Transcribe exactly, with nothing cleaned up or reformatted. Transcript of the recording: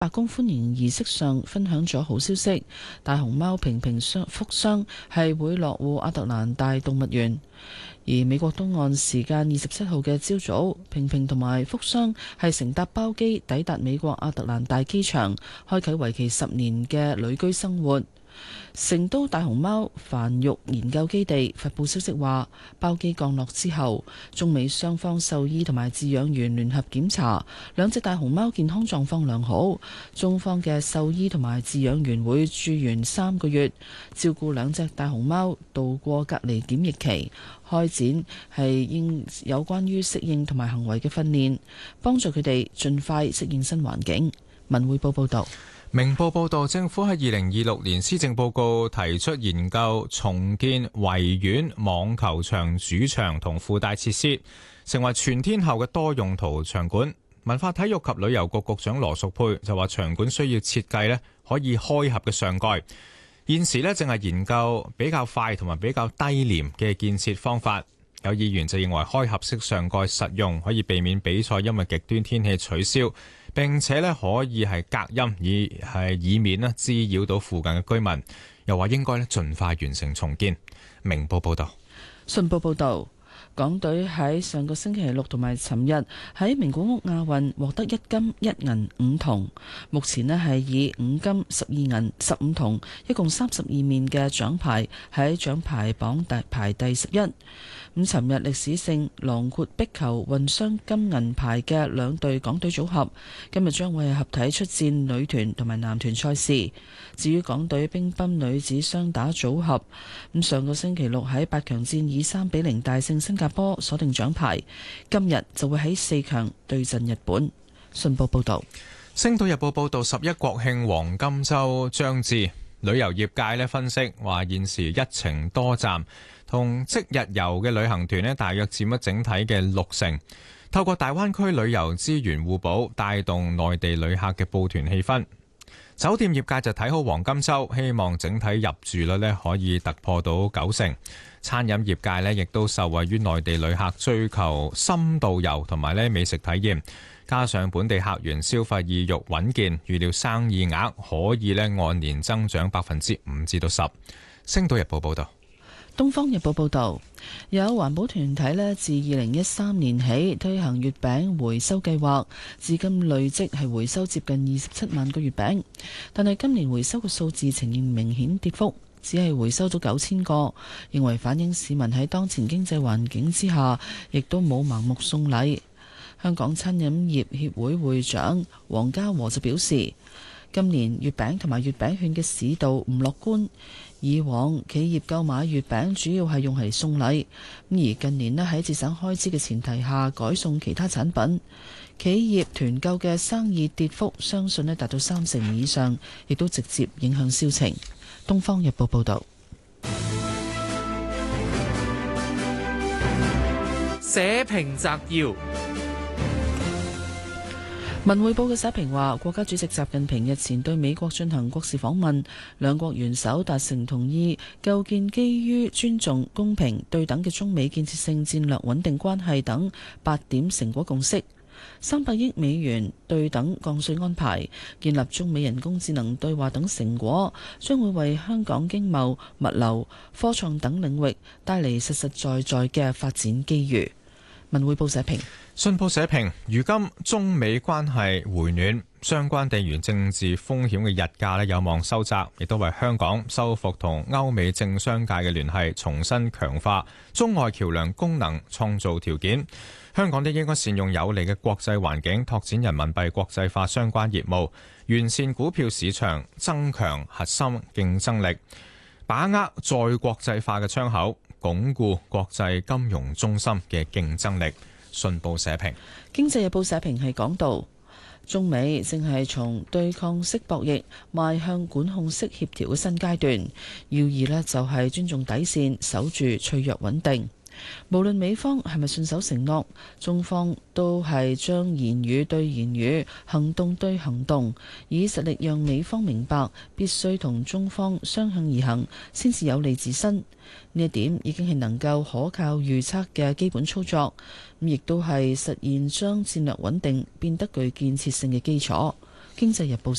白宮歡迎儀式上分享咗好消息，大熊貓平平雙福雙係會落戶亞特蘭大動物園。而美國東岸時間二十七號嘅朝早，平平同埋福雙係乘搭包機抵達美國亞特蘭大機場，開啟為期十年嘅旅居生活。成都大熊貓繁育研究基地發布消息話，包機降落之後，中美雙方獸醫同埋飼養員聯合檢查，兩隻大熊貓健康狀況良好。中方嘅獸醫同埋飼養員會駐園三個月，照顧兩隻大熊貓度過隔離檢疫期，開展係應有關於適應同埋行為嘅訓練，幫助佢哋盡快適應新環境。文匯報報道。 明報報道，政府喺二零二六年施政報告提出研究重建維園網球場主場同附帶設施，成為全天候嘅多用途場館。文化體育及旅遊局局長羅淑佩就話，場館需要設計咧可以開合嘅上蓋。現時咧正係研究比較快同埋比較低廉嘅建設方法。有議員就認為開合式上蓋實用，可以避免比賽因為極端天氣取消，並且咧可以係隔音，以係以免咧滋擾到附近嘅居民。又話應該咧盡快完成重建。明報報道。 信報報導。港隊喺上個星期六同埋尋日喺名古屋亞運獲得一金一銀五銅，目前呢係以五金十二銀十五銅，一共三十二面嘅獎牌喺獎牌榜第排第十一。咁尋日歷史性囊括壁球混雙金銀牌嘅兩隊港隊組合，今日將會係合體出戰女團同埋男團賽事。至於港隊乒乓女子雙打組合，咁上個星期六喺八強戰以三比零大勝新加坡，鎖定獎牌。今日就會喺四強對陣日本。信報報道。 星島日報報道，十一國慶黃金週將至，旅遊業界咧分析話，現時一程多站同即日遊嘅旅行團咧，大約佔咗整體嘅六成。透過大灣區旅遊資源互補，帶動內地旅客嘅報團氣氛。酒店業界就睇好黃金週，希望整體入住率咧可以突破到九成。餐飲業界咧亦都受惠於內地旅客追求深度遊同埋咧美食體驗，加上本地客源消費意欲穩健，預料生意額可以咧按年增長百分之五至到十。星島日報報道。 東方日報報導，有環保團體咧自二零一三年起推行月餅回收計劃，至今累積係回收接近二十七萬個月餅，但係今年回收嘅數字呈現明顯跌幅，只係回收咗九千個，認為反映市民喺當前經濟環境之下，亦都冇盲目送禮。香港餐飲業協會會長黃家和就表示，今年月餅同埋月餅券嘅市道唔樂觀。以往企業購買月餅主要係用嚟送禮，咁而近年咧喺節省開支嘅前提下，改送其他產品。企業團購嘅生意跌幅相信咧達到三成以上，亦都直接影響銷情。《東方日報》報導。 社評摘要。 文匯報嘅社評話，國家主席習近平日前對美國進行國事訪問，兩國元首達成同意，構建基於尊重、公平、對等嘅中美建設性戰略穩定關係等八點成果共識。三百億美元對等降稅安排，建立中美人工智能對話等成果，將會為香港經貿、物流、科創等領域帶嚟實實在在嘅發展機遇。文匯報社評。 信報社評，如今中美關係回暖，相關地緣政治風險嘅日價咧有望收窄，亦都為香港修復同歐美政商界嘅聯繫，重新強化中外橋梁功能，創造條件。香港都應該善用有利嘅國際環境，拓展人民幣國際化相關業務，完善股票市場，增強核心競爭力，把握再國際化嘅窗口，鞏固國際金融中心嘅競爭力。信報社評。 經濟日報社評係講到，中美正係從對抗式博弈邁向管控式協調嘅新階段，要義呢就係尊重底線，守住脆弱穩定。無論美方係咪信守承諾，中方都係將言語對言語、行動對行動，以實力讓美方明白必須同中方相向而行，先至有利自身。呢一點已經係能夠可靠預測嘅基本操作，咁亦都係實現將戰略穩定變得具建設性嘅基礎。 經濟日報